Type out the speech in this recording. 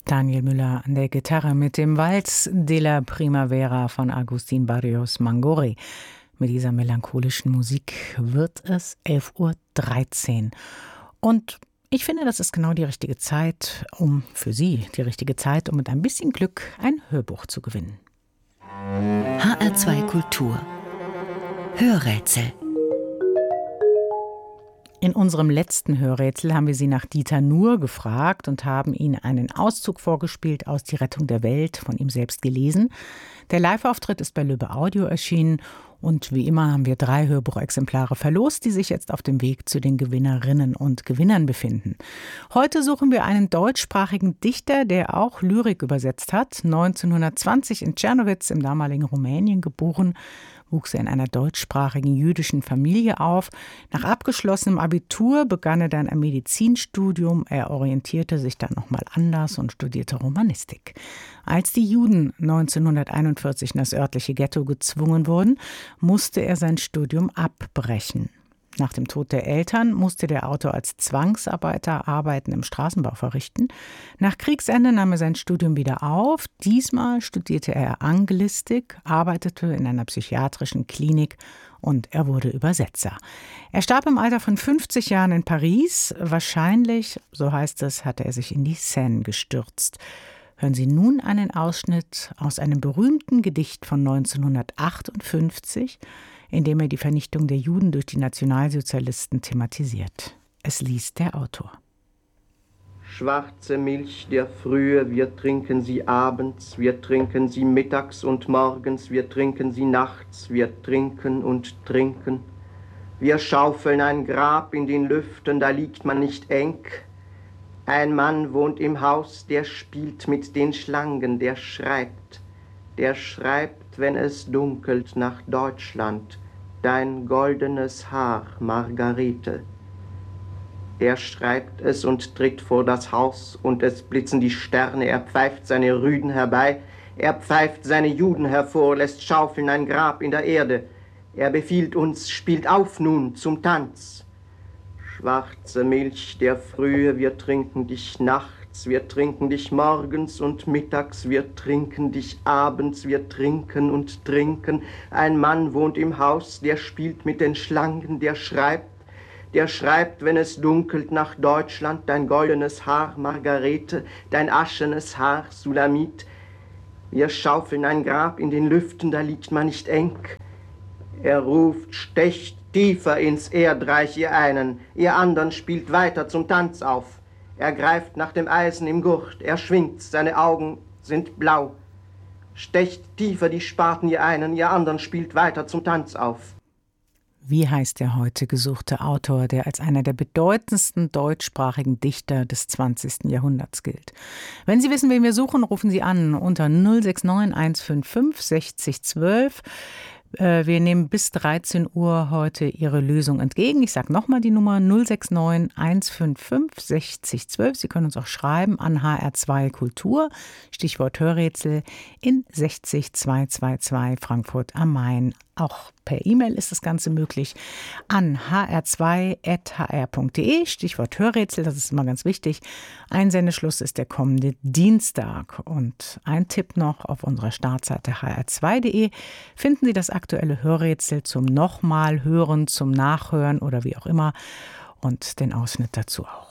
Daniel Müller an der Gitarre mit dem Vals de la Primavera von Agustín Barrios Mangoré. Mit dieser melancholischen Musik wird es 11:13 Uhr. Und ich finde, das ist genau die richtige Zeit, um mit ein bisschen Glück ein Hörbuch zu gewinnen. HR2 Kultur Hörrätsel. In unserem letzten Hörrätsel haben wir Sie nach Dieter Nuhr gefragt und haben Ihnen einen Auszug vorgespielt aus Die Rettung der Welt, von ihm selbst gelesen. Der Live-Auftritt ist bei Lübbe Audio erschienen und wie immer haben wir 3 Hörbuchexemplare verlost, die sich jetzt auf dem Weg zu den Gewinnerinnen und Gewinnern befinden. Heute suchen wir einen deutschsprachigen Dichter, der auch Lyrik übersetzt hat. 1920 in Czernowitz im damaligen Rumänien geboren, wuchs er in einer deutschsprachigen jüdischen Familie auf. Nach abgeschlossenem Abitur begann er dann ein Medizinstudium. Er orientierte sich dann nochmal anders und studierte Romanistik. Als die Juden 1941 in das örtliche Ghetto gezwungen wurden, musste er sein Studium abbrechen. Nach dem Tod der Eltern musste der Autor als Zwangsarbeiter Arbeiten im Straßenbau verrichten. Nach Kriegsende nahm er sein Studium wieder auf. Diesmal studierte er Anglistik, arbeitete in einer psychiatrischen Klinik und er wurde Übersetzer. Er starb im Alter von 50 Jahren in Paris. Wahrscheinlich, so heißt es, hatte er sich in die Seine gestürzt. Hören Sie nun einen Ausschnitt aus einem berühmten Gedicht von 1958, in dem er die Vernichtung der Juden durch die Nationalsozialisten thematisiert. Es liest der Autor. Schwarze Milch der Frühe, wir trinken sie abends, wir trinken sie mittags und morgens, wir trinken sie nachts, wir trinken und trinken. Wir schaufeln ein Grab in den Lüften, da liegt man nicht eng. Ein Mann wohnt im Haus, der spielt mit den Schlangen, der schreibt, wenn es dunkelt, nach Deutschland, dein goldenes Haar, Margarete. Er schreibt es und tritt vor das Haus, und es blitzen die Sterne, er pfeift seine Rüden herbei, er pfeift seine Juden hervor, lässt schaufeln ein Grab in der Erde. Er befiehlt uns, spielt auf nun zum Tanz. Schwarze Milch der Frühe, wir trinken dich nachts, wir trinken dich morgens und mittags, wir trinken dich abends, wir trinken und trinken. Ein Mann wohnt im Haus, der spielt mit den Schlangen, der schreibt, wenn es dunkelt, nach Deutschland, dein goldenes Haar, Margarete, dein aschenes Haar, Sulamit. Wir schaufeln ein Grab in den Lüften, da liegt man nicht eng. Er ruft, stecht tiefer ins Erdreich, ihr einen, ihr anderen spielt weiter zum Tanz auf. Er greift nach dem Eisen im Gurt, er schwingt, seine Augen sind blau. Stecht tiefer die Spaten, ihr einen, ihr anderen spielt weiter zum Tanz auf. Wie heißt der heute gesuchte Autor, der als einer der bedeutendsten deutschsprachigen Dichter des 20. Jahrhunderts gilt? Wenn Sie wissen, wen wir suchen, rufen Sie an unter 069 155 60 12. Wir nehmen bis 13 Uhr heute Ihre Lösung entgegen. Ich sage nochmal die Nummer 069 155 60 12. Sie können uns auch schreiben an HR2 Kultur, Stichwort Hörrätsel, in 60 222 Frankfurt am Main. Auch per E-Mail ist das Ganze möglich an hr2@hr.de, Stichwort Hörrätsel, das ist immer ganz wichtig. Einsendeschluss ist der kommende Dienstag. Und ein Tipp noch, auf unserer Startseite hr2.de finden Sie das aktuelle Hörrätsel zum nochmal hören, zum Nachhören oder wie auch immer und den Ausschnitt dazu auch.